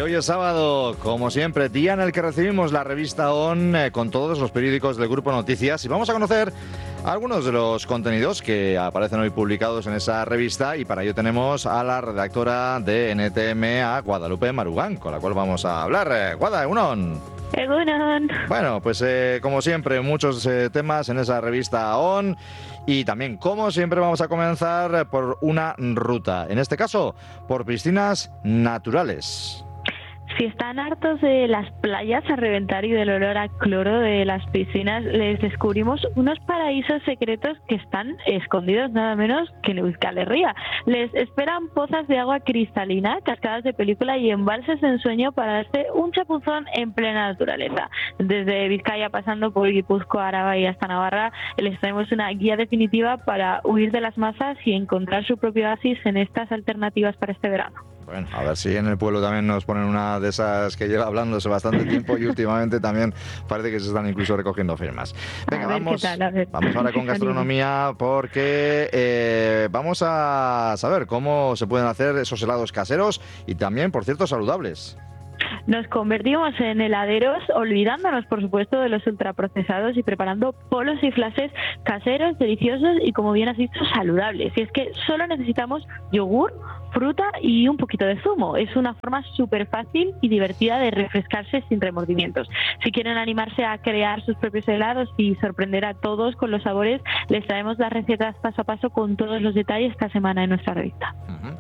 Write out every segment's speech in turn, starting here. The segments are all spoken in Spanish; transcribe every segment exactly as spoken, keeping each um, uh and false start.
Hoy es sábado, como siempre, día en el que recibimos la revista O N eh, con todos los periódicos del Grupo Noticias y vamos a conocer algunos de los contenidos que aparecen hoy publicados en esa revista y para ello tenemos a la redactora de N T M, a Guadalupe Marugán, con la cual vamos a hablar. Eh, Guada, Egunon. Egunon. Bueno, pues eh, como siempre, muchos eh, temas en esa revista O N y también, como siempre, vamos a comenzar por una ruta, en este caso, por piscinas naturales. Si están hartos de las playas a reventar y del olor a cloro de las piscinas, les descubrimos unos paraísos secretos que están escondidos nada menos que en Euskal Herria. Les esperan pozas de agua cristalina, cascadas de película y embalses de ensueño para darse un chapuzón en plena naturaleza. Desde Vizcaya pasando por Guipúzcoa, Araba y hasta Navarra, les traemos una guía definitiva para huir de las masas y encontrar su propio oasis en estas alternativas para este verano. Bueno, a ver si en el pueblo también nos ponen una de esas que lleva hablándose bastante tiempo y últimamente también parece que se están incluso recogiendo firmas. Venga, vamos, tal, vamos ahora con gastronomía porque eh, vamos a saber cómo se pueden hacer esos helados caseros y también, por cierto, saludables. Nos convertimos en heladeros, olvidándonos, por supuesto, de los ultraprocesados y preparando polos y flashes caseros, deliciosos y, como bien has dicho, saludables. Y es que solo necesitamos yogur, fruta y un poquito de zumo. Es una forma súper fácil y divertida de refrescarse sin remordimientos. Si quieren animarse a crear sus propios helados y sorprender a todos con los sabores, les traemos las recetas paso a paso con todos los detalles esta semana en nuestra revista. Uh-huh.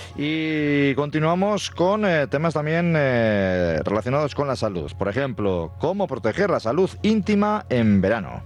Y continuamos con eh, temas también eh, relacionados con la salud. Por ejemplo, cómo proteger la salud íntima en verano.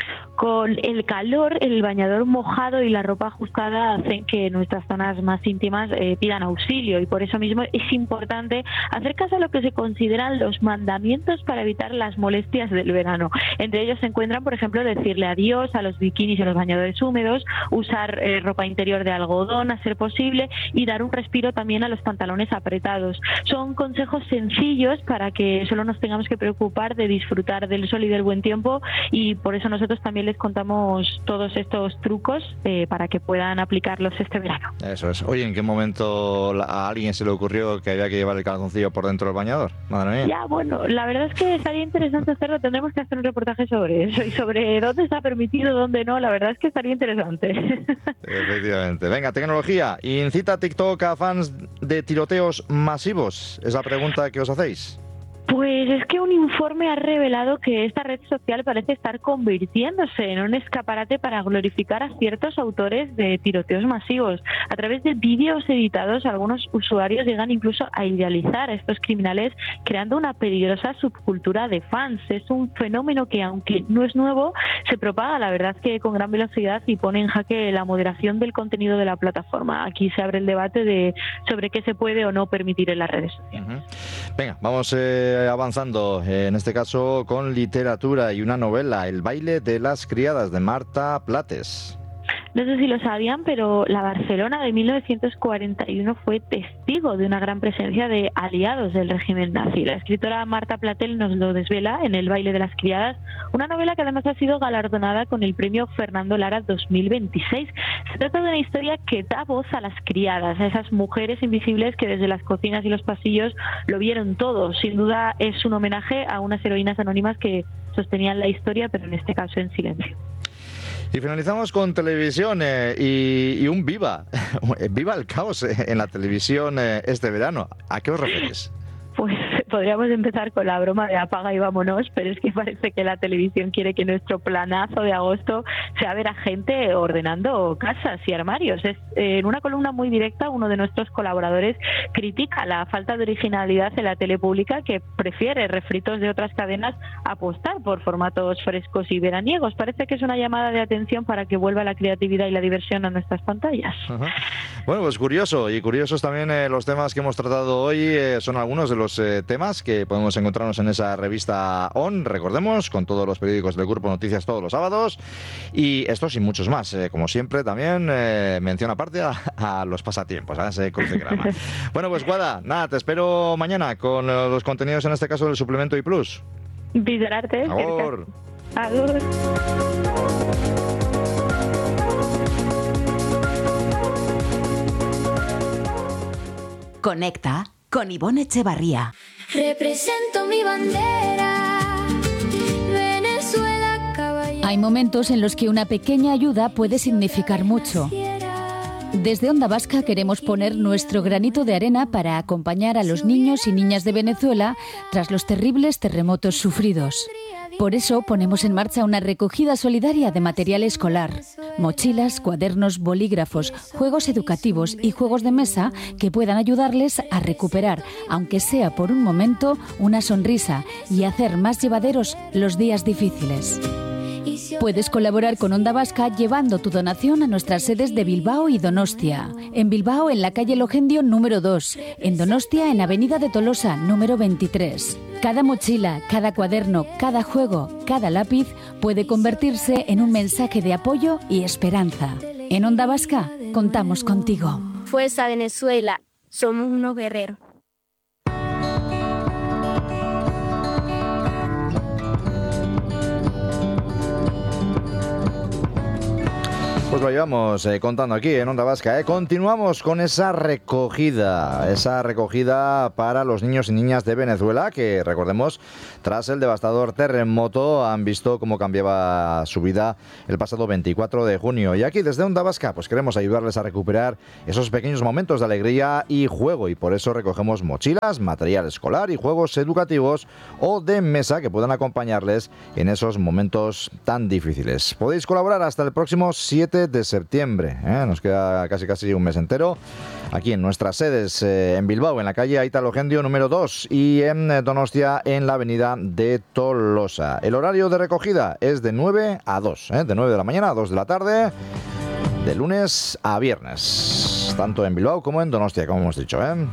Con el calor, el bañador mojado y la ropa ajustada hacen que nuestras zonas más íntimas eh, pidan auxilio y por eso mismo es importante hacer caso a lo que se consideran los mandamientos para evitar las molestias del verano. Entre ellos se encuentran, por ejemplo, decirle adiós a los bikinis y los bañadores húmedos, usar eh, ropa interior de algodón a ser posible y dar un respiro también a los pantalones apretados. Son consejos sencillos para que solo nos tengamos que preocupar de disfrutar del sol y del buen tiempo y por eso nosotros también les contamos todos estos trucos eh, para que puedan aplicarlos este verano. Eso es. Oye, ¿en qué momento a alguien se le ocurrió que había que llevar el calzoncillo por dentro del bañador? Madre mía. Ya, bueno, la verdad es que estaría interesante hacerlo. Tendremos que hacer un reportaje sobre eso y sobre dónde está permitido, dónde no. La verdad es que estaría interesante. Efectivamente. Venga, tecnología. ¿Incita TikTok a fans de tiroteos masivos? Es la pregunta que os hacéis. Pues es que un informe ha revelado que esta red social parece estar convirtiéndose en un escaparate para glorificar a ciertos autores de tiroteos masivos. A través de vídeos editados, algunos usuarios llegan incluso a idealizar a estos criminales, creando una peligrosa subcultura de fans. Es un fenómeno que, aunque no es nuevo, se propaga, la verdad, que con gran velocidad y pone en jaque la moderación del contenido de la plataforma. Aquí se abre el debate de sobre qué se puede o no permitir en las redes sociales. Uh-huh. Venga, vamos eh, avanzando, eh, en este caso con literatura y una novela, El baile de las criadas, de Marta Plates. No sé si lo sabían, pero la Barcelona de mil novecientos cuarenta y uno fue testigo de una gran presencia de aliados del régimen nazi. La escritora Marta Platel nos lo desvela en El baile de las criadas, una novela que además ha sido galardonada con el premio Fernando Lara dos mil veintiséis. Se trata de una historia que da voz a las criadas, a esas mujeres invisibles que desde las cocinas y los pasillos lo vieron todo. Sin duda es un homenaje a unas heroínas anónimas que sostenían la historia, pero en este caso en silencio. Y finalizamos con televisión eh, y, y un viva, viva el caos eh, en la televisión eh, este verano. ¿A qué os referís? Pues podríamos empezar con la broma de apaga y vámonos, pero es que parece que la televisión quiere que nuestro planazo de agosto sea ver a gente ordenando casas y armarios. Es, eh, en una columna muy directa, uno de nuestros colaboradores critica la falta de originalidad de la tele pública, que prefiere refritos de otras cadenas apostar por formatos frescos y veraniegos. Parece que es una llamada de atención para que vuelva la creatividad y la diversión a nuestras pantallas. Uh-huh. Bueno, pues curioso, y curiosos también eh, los temas que hemos tratado hoy, eh, son algunos de los eh, temas que podemos encontrarnos en esa revista O N, recordemos, con todos los periódicos del Grupo Noticias todos los sábados, y estos y muchos más, eh, como siempre también eh, mención aparte a, a los pasatiempos, a ese crucigrama. Bueno, pues Guada, nada, te espero mañana con eh, los contenidos, en este caso del suplemento I plus. Visararte. Agur. Agur. Conecta con Ivonne Echevarría. Represento mi bandera, Venezuela, caballero. Hay momentos en los que una pequeña ayuda puede significar mucho. Desde Onda Vasca queremos poner nuestro granito de arena para acompañar a los niños y niñas de Venezuela tras los terribles terremotos sufridos. Por eso ponemos en marcha una recogida solidaria de material escolar, mochilas, cuadernos, bolígrafos, juegos educativos y juegos de mesa que puedan ayudarles a recuperar, aunque sea por un momento, una sonrisa y hacer más llevaderos los días difíciles. Puedes colaborar con Onda Vasca llevando tu donación a nuestras sedes de Bilbao y Donostia. En Bilbao, en la calle Logendio número dos. En Donostia, en Avenida de Tolosa número veintitrés. Cada mochila, cada cuaderno, cada juego, cada lápiz puede convertirse en un mensaje de apoyo y esperanza. En Onda Vasca, contamos contigo. Fuerza Venezuela, somos unos guerreros. Pues lo llevamos eh, contando aquí en Onda Vasca. Eh. Continuamos con esa recogida, esa recogida para los niños y niñas de Venezuela que, recordemos, tras el devastador terremoto han visto cómo cambiaba su vida el pasado veinticuatro de junio. Y aquí desde Onda Vasca pues queremos ayudarles a recuperar esos pequeños momentos de alegría y juego, y por eso recogemos mochilas, material escolar y juegos educativos o de mesa que puedan acompañarles en esos momentos tan difíciles. Podéis colaborar hasta el próximo siete de septiembre, ¿eh? Nos queda casi casi un mes entero aquí en nuestras sedes, eh, en Bilbao, en la calle Aita Logendio número dos, y en Donostia, en la avenida de Tolosa. El horario de recogida es de nueve a dos, ¿eh? De nueve de la mañana a dos de la tarde, de lunes a viernes, tanto en Bilbao como en Donostia, como hemos dicho, ¿eh?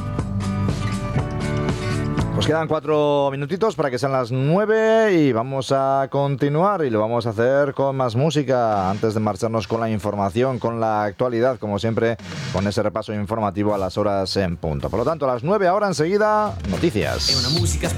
Pues quedan cuatro minutitos para que sean las nueve y vamos a continuar, y lo vamos a hacer con más música antes de marcharnos con la información, con la actualidad, como siempre, con ese repaso informativo a las horas en punto. Por lo tanto, a las nueve ahora enseguida, noticias.